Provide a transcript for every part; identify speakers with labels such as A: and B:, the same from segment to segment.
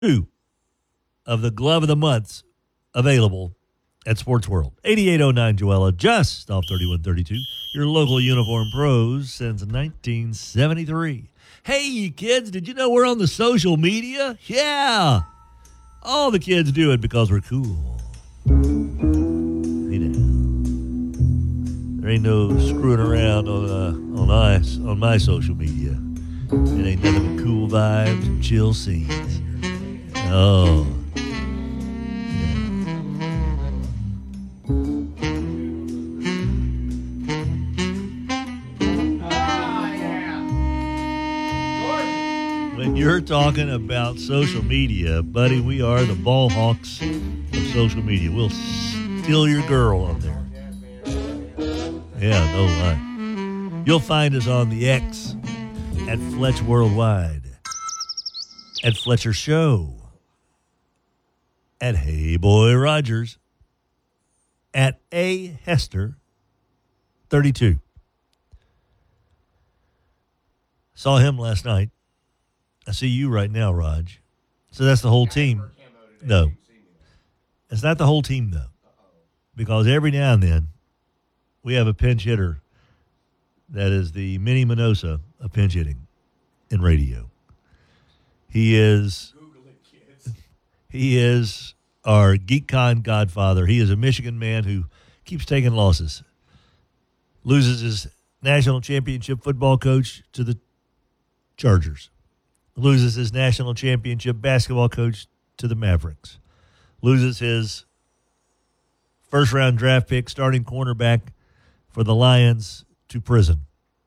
A: 2 of the Glove of the Months available at Sports World. 8809 Joella, just off 3132. Your local uniform pros since 1973. Hey, you kids, did you know we're on the social media? Yeah. All the kids do it because we're cool. Hey now. There ain't no screwing around on my social media. It ain't nothing but cool vibes and chill scenes. Oh. When you're talking about social media, buddy, we are the ball hawks of social media. We'll steal your girl on there. Yeah, no lie. You'll find us on the X at Fletch Worldwide, at Fletcher Show, at Hey Boy Rogers, at A Hester 32. Saw him last night. I see you right now, Raj. So that's the whole team. No. It's not the whole team, though. Because every now and then, we have a pinch hitter that is the mini Minosa of pinch hitting in radio. He is our GeekCon godfather. He is a Michigan man who keeps taking losses. Loses his national championship football coach to the Chargers. Loses his national championship basketball coach to the Mavericks. Loses his first-round draft pick starting cornerback for the Lions to prison.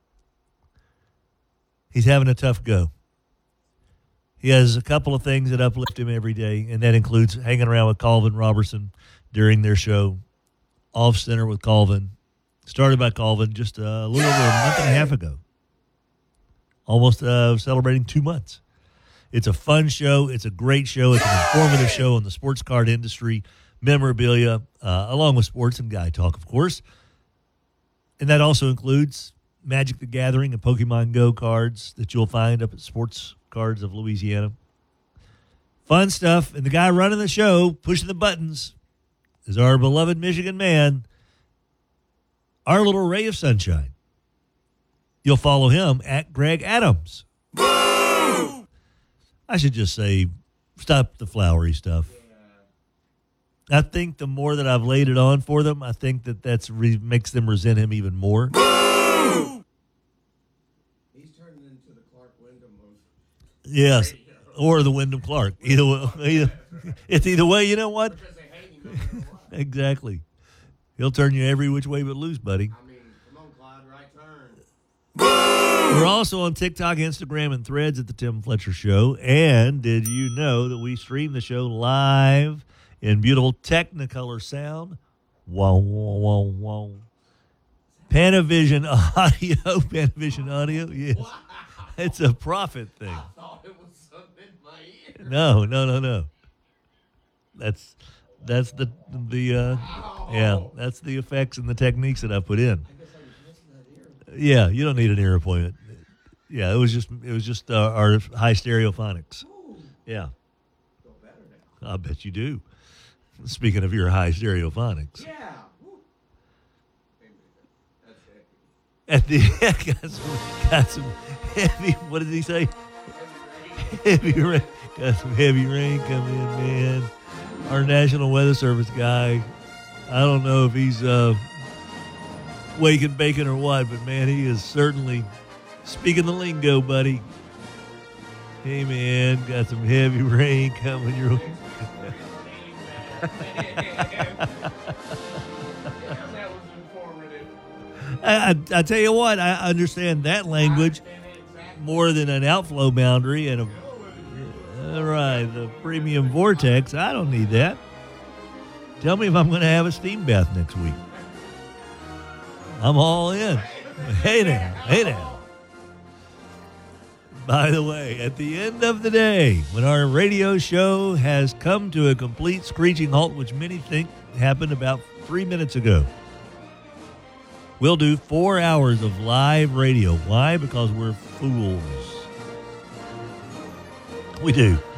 A: He's having a tough go. He has a couple of things that uplift him every day, and that includes hanging around with Colvin Robertson during their show, Off Center with Colvin, started by Colvin just a little over a month and a half ago. Almost celebrating 2 months. It's a fun show. It's a great show. It's an informative show on the sports card industry, memorabilia, along with sports and guy talk, of course. And that also includes Magic the Gathering and Pokemon Go cards that you'll find up at Sports Cards of Louisiana. Fun stuff. And the guy running the show, pushing the buttons, is our beloved Michigan man, our little ray of sunshine. You'll follow him at Greg Adams. Boo! I should just say, stop the flowery stuff. Yeah. I think the more that I've laid it on for them, I think that makes them resent him even more. Boo!
B: He's turned into the Clark Wyndham of
A: yes, or the Wyndham Clark. Either way, it's either way. You know what?
B: Because they hate him no matter what.
A: Exactly. He'll turn you every which way but loose, buddy. We're also on TikTok, Instagram, and Threads at The Tim Fletcher Show. And did you know that we stream the show live in beautiful Technicolor sound? Wow, wow, wow, wow. Panavision Audio, yes.
B: Wow.
A: It's a profit thing.
B: I thought it was something in my ear.
A: No. That's the
B: Wow.
A: yeah, that's the effects and the techniques that I put in.
B: I guess I was missing that ear.
A: Yeah, you don't need an ear appointment. Yeah, it was just our high stereophonics.
B: Ooh,
A: Yeah,
B: feel better now.
A: I bet you do. Speaking of your high stereophonics,
B: Yeah. Woo. That's it.
A: at the got some heavy. What did he say? Heavy rain. Got some heavy rain coming in, man. Our National Weather Service guy. I don't know if he's waking bacon or what, but man, he is certainly speaking the lingo, buddy. Hey, man, got some heavy rain coming your way.
B: That was informative.
A: I tell you what, I understand that language more than an outflow boundary and all right, the premium vortex. I don't need that. Tell me if I'm going to have a steam bath next week. I'm all in. Hey now. By the way, at the end of the day, when our radio show has come to a complete screeching halt, which many think happened about 3 minutes ago, we'll do 4 hours of live radio. Why? Because we're fools. We do.